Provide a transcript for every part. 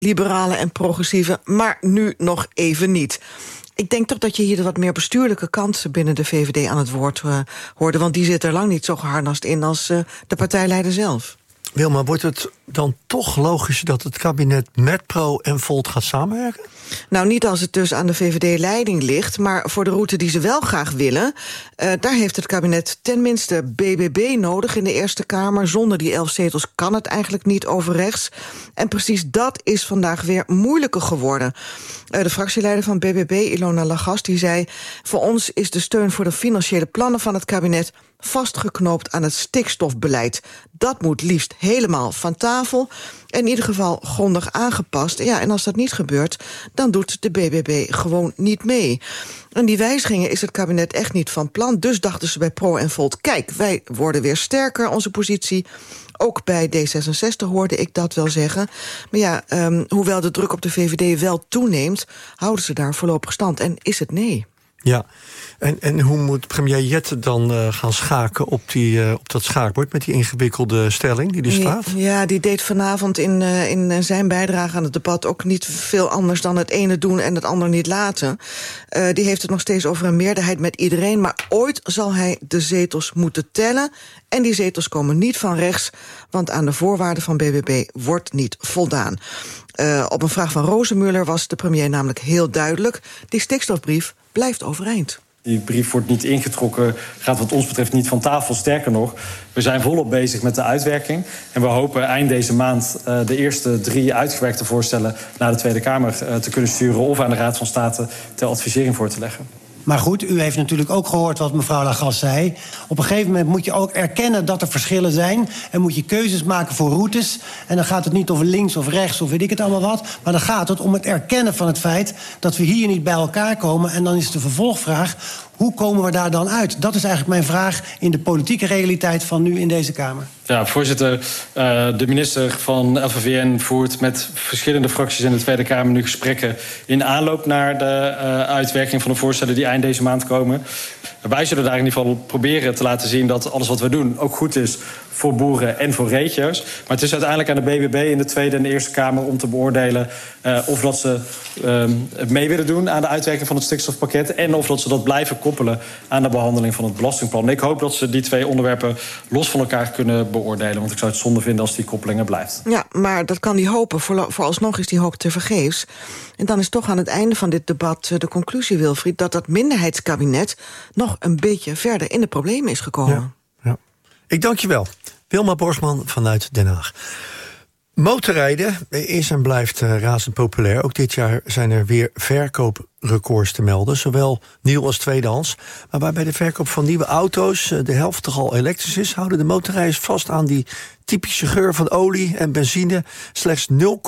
liberalen en progressieven, maar nu nog even niet. Ik denk toch dat je hier de wat meer bestuurlijke kanten binnen de VVD aan het woord hoorde, want die zit er lang niet zo geharnast in als de partijleider zelf. Wilma, wordt het dan toch logisch dat het kabinet met Pro en Volt gaat samenwerken? Nou, niet als het dus aan de VVD-leiding ligt, maar voor de route die ze wel graag willen, daar heeft het kabinet tenminste BBB nodig in de Eerste Kamer. Zonder die 11 zetels kan het eigenlijk niet over rechts. En precies dat is vandaag weer moeilijker geworden. De fractieleider van BBB, Ilona Lagast, die zei: voor ons is de steun voor de financiële plannen van het kabinet vastgeknoopt aan het stikstofbeleid. Dat moet liefst helemaal van tafel. In ieder geval grondig aangepast. Ja, en als dat niet gebeurt, dan doet de BBB gewoon niet mee. En die wijzigingen is het kabinet echt niet van plan. Dus dachten ze bij Pro en Volt: kijk, wij worden weer sterker, onze positie. Ook bij D66 hoorde ik dat wel zeggen. Maar ja, hoewel de druk op de VVD wel toeneemt, houden ze daar voorlopig stand. En is het nee? Ja, en hoe moet premier Jette dan gaan schaken op dat schaakbord met die ingewikkelde stelling die er staat? Ja, die deed vanavond in zijn bijdrage aan het debat ook niet veel anders dan het ene doen en het ander niet laten. Die heeft het nog steeds over een meerderheid met iedereen, maar ooit zal hij de zetels moeten tellen. En die zetels komen niet van rechts, want aan de voorwaarden van BBB wordt niet voldaan. Op een vraag van Rozenmuller was de premier namelijk heel duidelijk: die stikstofbrief blijft overeind. Die brief wordt niet ingetrokken, gaat wat ons betreft niet van tafel. Sterker nog, we zijn volop bezig met de uitwerking. En we hopen eind deze maand de eerste 3 uitgewerkte voorstellen naar de Tweede Kamer te kunnen sturen of aan de Raad van State ter advisering voor te leggen. Maar goed, u heeft natuurlijk ook gehoord wat mevrouw Lagast zei. Op een gegeven moment moet je ook erkennen dat er verschillen zijn. En moet je keuzes maken voor routes. En dan gaat het niet over links of rechts of weet ik het allemaal wat. Maar dan gaat het om het erkennen van het feit dat we hier niet bij elkaar komen. En dan is de vervolgvraag: hoe komen we daar dan uit? Dat is eigenlijk mijn vraag in de politieke realiteit van nu in deze Kamer. Ja, voorzitter, de minister van LVVN voert met verschillende fracties in de Tweede Kamer nu gesprekken in aanloop naar de uitwerking van de voorstellen die eind deze maand komen. Wij zullen daar in ieder geval proberen te laten zien dat alles wat we doen ook goed is voor boeren en voor regio's. Maar het is uiteindelijk aan de BBB in de Tweede en de Eerste Kamer om te beoordelen of dat ze mee willen doen aan de uitwerking van het stikstofpakket en of dat ze dat blijven koppelen aan de behandeling van het belastingplan. Ik hoop dat ze die 2 onderwerpen los van elkaar kunnen beoordelen, want ik zou het zonde vinden als die koppeling er blijft. Ja, maar dat kan die hopen. Vooralsnog is die hoop tevergeefs. En dan is toch aan het einde van dit debat de conclusie, Wilfried, dat minderheidskabinet nog een beetje verder in de problemen is gekomen. Ja. Ik dank je wel. Wilma Borgman vanuit Den Haag. Motorrijden is en blijft razend populair. Ook dit jaar zijn er weer verkooprecords te melden. Zowel nieuw als tweedehands. Maar waar bij de verkoop van nieuwe auto's de helft toch al elektrisch is, houden de motorrijders vast aan die typische geur van olie en benzine. Slechts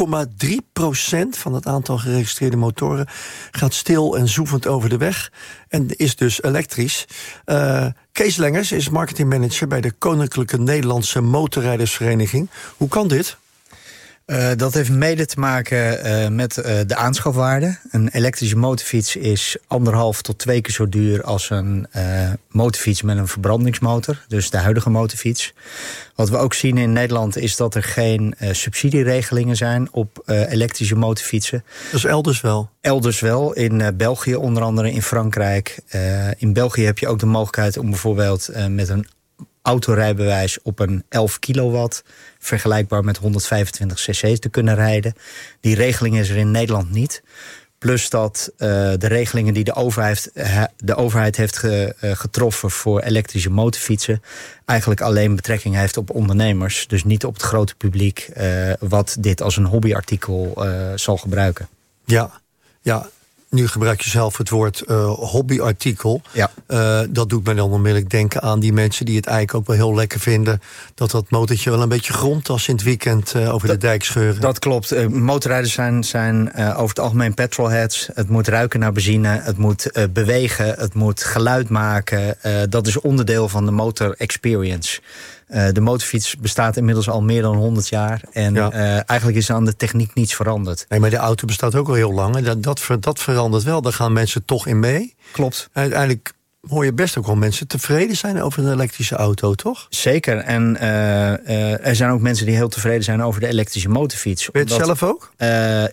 0,3% van het aantal geregistreerde motoren gaat stil en zoevend over de weg. En is dus elektrisch. Kees Lengers is marketingmanager bij de Koninklijke Nederlandse Motorrijdersvereniging. Hoe kan dit? Dat heeft mede te maken met de aanschafwaarde. Een elektrische motorfiets is 1,5 tot 2 keer zo duur als een motorfiets met een verbrandingsmotor. Dus de huidige motorfiets. Wat we ook zien in Nederland is dat er geen subsidieregelingen zijn op elektrische motorfietsen. Dat is elders wel? Elders wel. In België onder andere, in Frankrijk. In België heb je ook de mogelijkheid om bijvoorbeeld met een autorijbewijs op een 11 kilowatt, vergelijkbaar met 125 cc te kunnen rijden. Die regeling is er in Nederland niet. Plus dat de regelingen die de overheid heeft getroffen voor elektrische motorfietsen eigenlijk alleen betrekking heeft op ondernemers. Dus niet op het grote publiek wat dit als een hobbyartikel zal gebruiken. Ja. Nu gebruik je zelf het woord hobbyartikel. Ja. Dat doet mij dan onmiddellijk denken aan die mensen die het eigenlijk ook wel heel lekker vinden dat motortje wel een beetje gromt als in het weekend over de dijk scheuren. Dat klopt. Motorrijders zijn over het algemeen petrolheads. Het moet ruiken naar benzine, het moet bewegen, het moet geluid maken. Dat is onderdeel van de motor experience. De motorfiets bestaat inmiddels al meer dan 100 jaar. En eigenlijk is aan de techniek niets veranderd. Nee, maar de auto bestaat ook al heel lang. En dat verandert wel. Daar gaan mensen toch in mee. Klopt. Uiteindelijk hoor je best ook wel mensen tevreden zijn over een elektrische auto, toch? Zeker. En er zijn ook mensen die heel tevreden zijn over de elektrische motorfiets. Ben je het zelf ook?